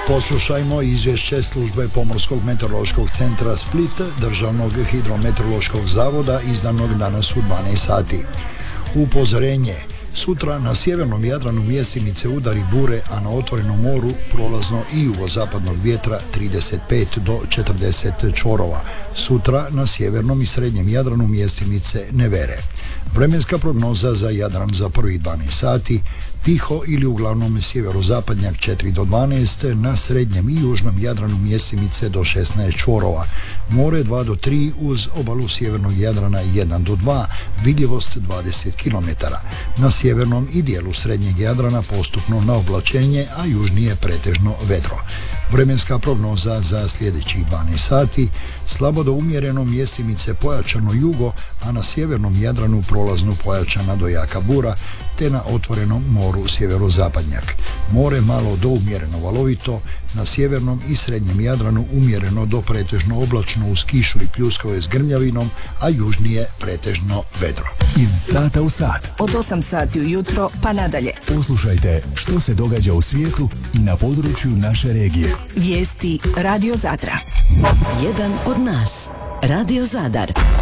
Poslušajmo izvješće službe Pomorskog meteorološkog centra Split, Državnog hidrometeorološkog zavoda, izdanog danas u 12 sati. Upozorenje: sutra na sjevernom Jadranu mjestimice udari bure, a na otvorenom moru prolazno i jugozapadnog vjetra 35 do 40 čvorova. Sutra na sjevernom i srednjem Jadranu mjestimice nevere. Vremenska prognoza za Jadran za prvih 12 sati: tiho ili uglavnom sjeverozapadnjak 4 do 12, na srednjem i južnom Jadranu mjestimice do 16 čvorova. More 2 do 3 uz obalu sjevernog Jadrana 1 do 2, vidljivost 20 km. Na sjevernom i dijelu srednjeg Jadrana postupno na oblačenje, a južnije pretežno vedro. Vremenska prognoza za sljedećih 12 sati: slabo do umjereno mjestimice pojačano jugo, a na sjevernom Jadranu prolazno pojačana do jaka bura, te na otvorenom moru sjeverozapadnjak. More malo do umjereno valovito, na sjevernom i srednjem Jadranu umjereno do pretežno oblačno uz kišu i pljuskove s grmljavinom, a južnije pretežno vedro. Iz sata u sat. Od 8 sati ujutro pa nadalje. Poslušajte što se događa u svijetu i na području naše regije. Vijesti Radio Zadra. Jedan od nas. Radio Zadar.